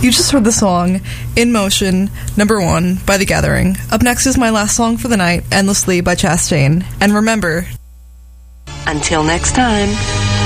You just heard the song In Motion, number 1, by The Gathering. Up next is my last song for the night, Endlessly by Chastain. And remember, until next time.